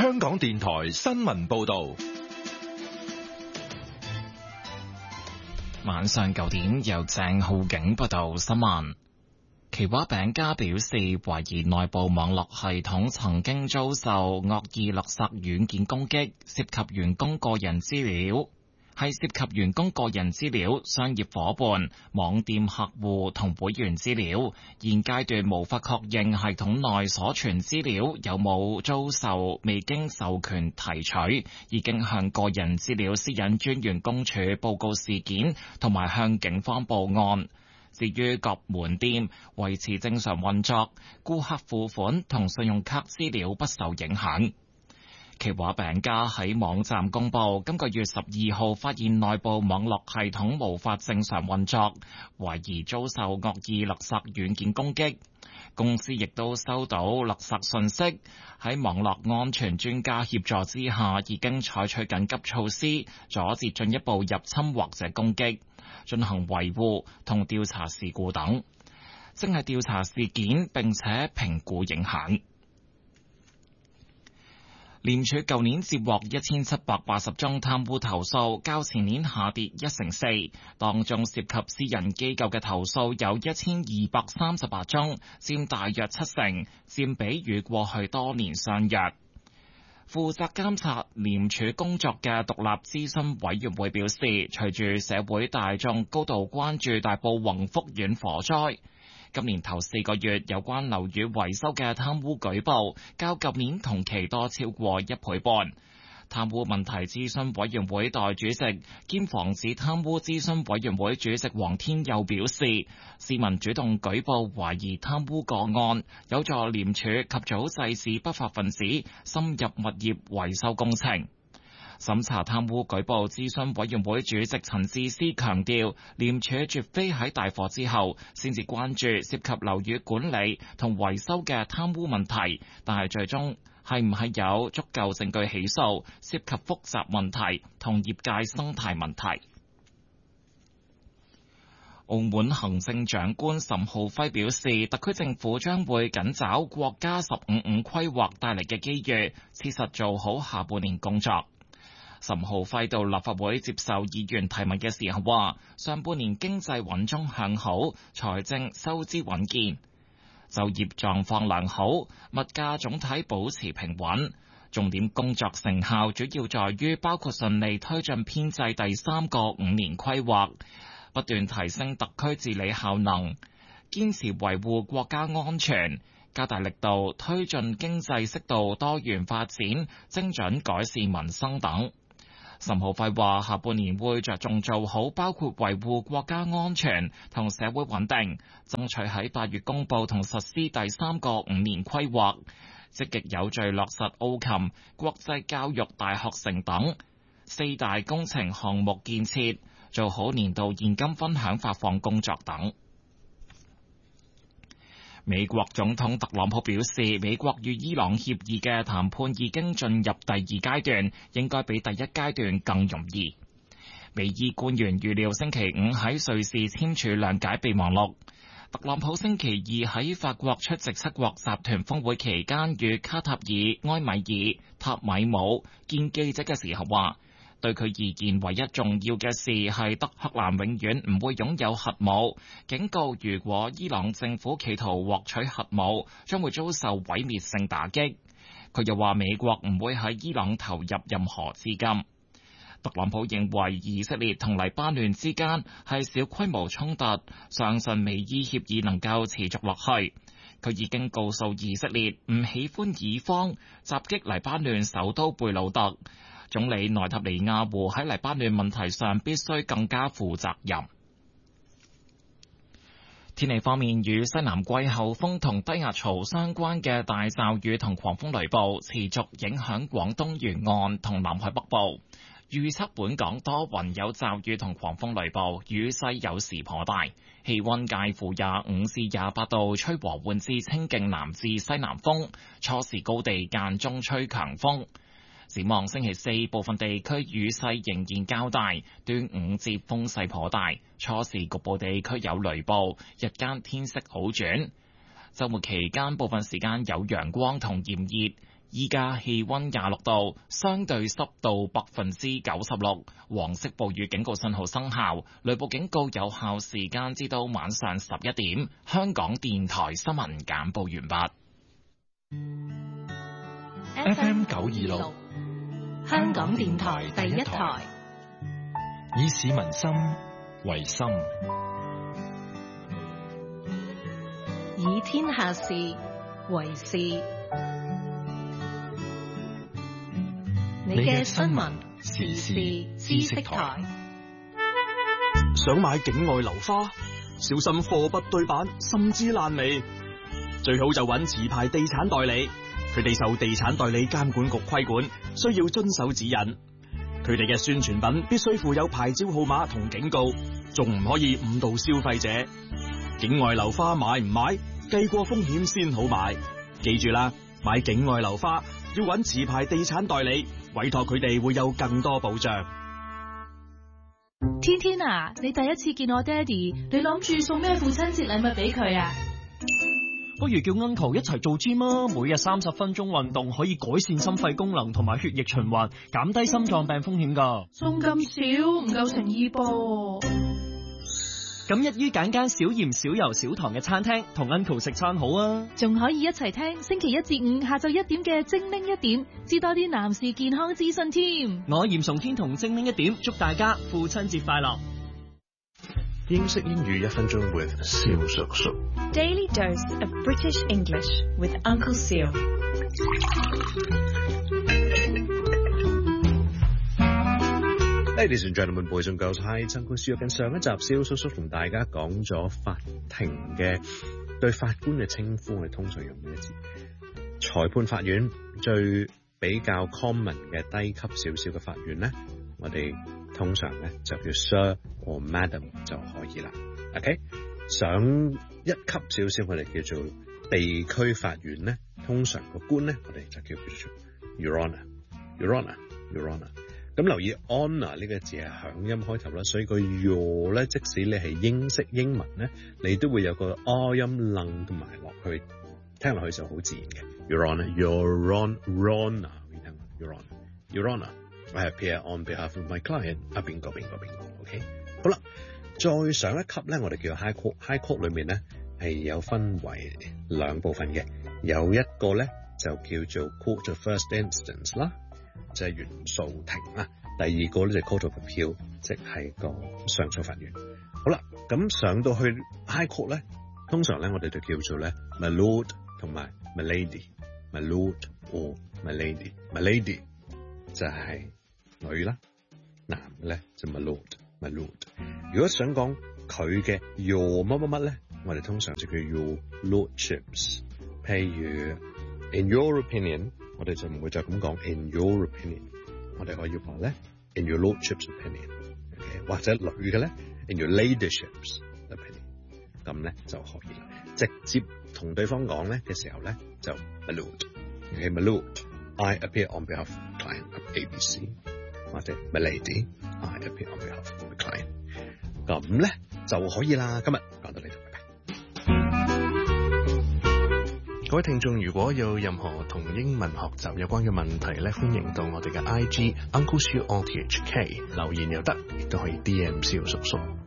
香港電台新聞報道。 晚上9點，由鄭浩景報道新聞。奇華餅家表示，懷疑內部網絡系統曾經遭受惡意勒索軟件攻擊，涉及員工個人資料，商業夥伴、網店客戶同會員資料。現階段無法確認系統內所存資料有冇遭受未經授權提取，已經向個人資料私隱專員公署報告事件，同埋向警方報案。至於各門店維持正常運作，顧客付款同信用卡資料不受影響。奇華餅家喺網站公佈，今個月12號發現內部網絡系統無法正常運作，懷疑遭受惡意勒索軟件攻擊。公司亦都收到勒索信息，喺網絡安全專家協助之下，已經採取緊急措施，阻止進一步入侵或者攻擊，進行維護同調查事故等，正係調查事件並且評估影響。廉署舊年接獲1780宗貪污投訴，較前年下跌1成4，當中涉及私人機構嘅投訴有1238宗，佔大約7成，佔比與過去多年相若。負責監察廉署工作嘅獨立諮詢委員會表示，隨住社會大眾高度關注大埔宏福苑火災，今年頭4個月有關樓宇維修嘅貪污舉報，較舊年同期多超過1倍半。貪污問題諮詢委員會代主席兼防止貪污諮詢委員會主席黃天佑表示，市民主動舉報懷疑貪污個案，有助廉署及早制止不法分子深入物業維修工程。審查貪污舉報諮詢委員會主席陳智思強調，廉署絕非喺大火之後先至關注涉及樓宇管理同維修嘅貪污問題，但係最終係唔係有足夠證據起訴，涉及複雜問題同業界生態問題。澳門行政長官岑浩輝表示，特區政府將會緊抓國家15/5規劃帶嚟嘅機遇，切實做好下半年工作。岑浩輝到立法會接受議員提問嘅時候話，上半年經濟穩中向好，財政收支穩健，就業狀況良好，物價總體保持平穩。重點工作成效主要在於包括順利推進編制第3個5年規劃，不斷提升特區治理效能，堅持維護國家安全，加大力度推進經濟適度多元發展，精準改善民生等。岑浩輝話，下半年會着重做好包括維護國家安全同社會穩定，爭取喺8月公佈同實施第3個5年規劃，積極有序落實澳琴、國際教育大學城等4大工程項目建設，做好年度現金分享發放工作等。美國總統特朗普表示，美國與伊朗協議嘅談判已經進入第2階段，應該比第1階段更容易。美伊官員預料星期5喺瑞士簽署諒解備忘錄。特朗普星期2喺法國出席7國集團峰會期間，與卡塔爾、埃米爾、塔米姆見記者嘅時候話，對佢而言唯一重要嘅事係德黑蘭永遠唔會擁有核武，警告如果伊朗政府企圖獲取核武，將會遭受毀滅性打擊。佢又話美國唔會喺伊朗投入任何資金。特朗普認為以色列同黎巴嫩之間係小規模衝突，相信美伊協議能夠持續落去。佢已經告訴以色列唔喜歡以方襲擊黎巴嫩首都貝魯特。總理內塔尼亞胡喺黎巴嫩問題上必須更加負責任。天氣方面，與西南季候風同低壓槽相關嘅大驟雨同狂風雷暴持續影響廣東沿岸同南海北部。預測本港多雲有驟雨同狂風雷暴，雨勢有時頗大，氣溫介乎25至28度，吹和緩至清勁南至西南風，初時高地間中吹強風。展望星期四，部分地區雨勢仍然較大，端午節風勢頗大，初時局部地區有雷暴，日間天色好轉。 週末期間部分時間有陽光同炎熱。依家氣溫26度，相對濕度96%，黃色暴雨警告信號生效，雷暴警告有效時間至到晚上11點。香港電台新聞簡報完畢。FM 926， 香港電台第一台， 以市民心為心， 以天下事為事。你嘅新聞時事知識台。 想買境外樓花，小心貨不對版，甚至爛尾。最好就揾持牌地產代理，佢哋受地產代理監管局規管，需要遵守指引。佢哋嘅宣傳品必須附有牌照號碼同警告，仲唔可以誤導消費者。境外樓花買唔買，計過風險先好買。記住啦，買境外樓花要揾持牌地產代理，委託佢哋會有更多保障。 天天啊，你第一次見我爹哋，你諗住送咩父親節禮物俾佢啊？ 不如叫 Uncle 一齊做 gym 啊！每日30分鐘運動可以改善心肺功能同埋血液循環，減低心臟病風險㗎。 送咁少唔夠誠意噃。 咁一於揀間少鹽少油少糖嘅餐廳，同 Uncle 食餐好啊！ 仲可以一齊聽星期1至5下晝1點嘅精靈一點，知多啲男士健康資訊添。 我嚴崇天同精靈一點，祝大家父親節快樂！ 英式英語1分鐘 with 蕭叔叔。 Daily dose of British English with Uncle Seal。 Ladies and gentlemen, boys and girls, hi， 曾冠書。近上一集，蕭叔叔同大家講咗法庭嘅對法官嘅稱呼，我哋通常用咩字？裁判法院最比較 common 嘅低級少少嘅法院咧，我哋通常咧就叫 Sir or Madam 就可以啦。OK， 上一級少少，我哋叫做地區法院咧，通常個官咧，我哋就叫做 Your Honour，Your Honour，Your Honour。咁留意 honour 呢個字係響音開頭啦，所以個 your 咧，即使你係英式英文咧，你都會有個 r 音楞同埋落去，聽落去就好自然嘅。Your Honour，Your Honour，你聽 Your Honour，I appear on behalf of my client。邊個 ，OK？ 好啦，再上一級咧，我哋叫 High Court。High Court 裏面咧係有分為兩部分嘅，有一個咧就叫做 Court of First Instance 啦。就係原訴庭啦，第二個咧就係 Court of Appeal， 即係個上訴法院。好啦，咁上到去 High Court 咧，通常咧我哋就叫做咧 My Lord 同埋 My Lady，My Lord or My Lady。My Lady 就係女啦，男嘅咧就 My Lord，My Lord。如果想講佢嘅 Your 乜乜乜咧，我哋通常就叫 Your Lordships。譬如 In your opinion。我哋就唔會再咁講 in your opinion， 我哋可以話咧 in your lordship's opinion，okay？ 或者女嘅咧 in your ladyship's opinion， 咁咧就可以啦。直接同對方講咧嘅時候咧就 my lord，okay？My lord，I appear on behalf of the client of ABC， 或者 my lady，I appear on behalf of the client， 咁咧就可以啦。今日講到呢度。各位聽眾，如果有任何同英文學習有關嘅問題咧，歡迎到我哋嘅 IG Uncle Siu RTHK 留言又得，亦都可以 DM 蕭叔叔。